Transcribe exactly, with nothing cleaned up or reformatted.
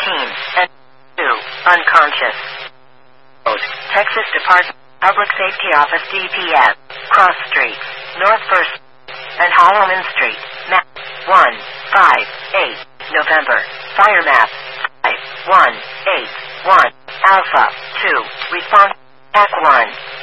thirteen and two, unconscious. Code, Texas Department of Public Safety Office D P S, Cross Street, North First and Holloman Street, map one five eight, November, fire map five one eight one, Alpha two, response, Act one.